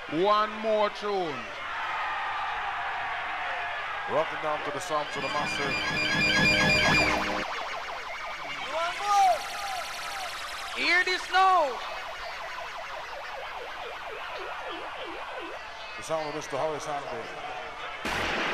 One more tune. Rocking down to the sounds of the massive. One more. Hear this now. The sound of Mr. Horace Andy.